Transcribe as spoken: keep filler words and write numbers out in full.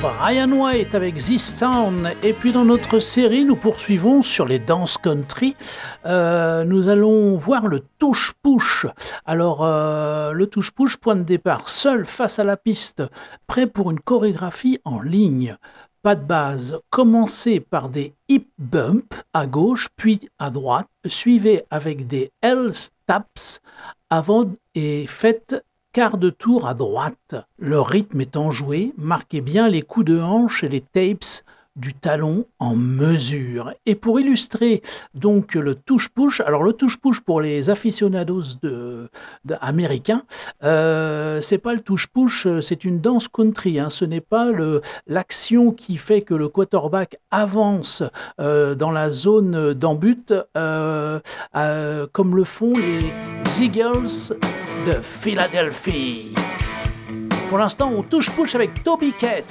Brian White avec This Town. Et puis dans notre série, nous poursuivons sur les danses country. Euh, nous allons voir le touche-push. Alors, euh, le touche-push, point de départ, seul face à la piste, prêt pour une chorégraphie en ligne. Pas de base. Commencez par des hip bumps à gauche, puis à droite. Suivez avec des L-steps avant et faites quart de tour à droite. Le rythme est enjoué, marquez bien les coups de hanche et les tapes du talon en mesure. Et pour illustrer donc le touche-push, alors le touche-push pour les aficionados de, de, américains, euh, c'est pas le touche-push, c'est une danse country, hein. Ce n'est pas le, l'action qui fait que le quarterback avance euh, dans la zone d'en-but euh, euh, comme le font les Eagles de Philadelphie. Pour l'instant, on touche-push avec Toby Keith.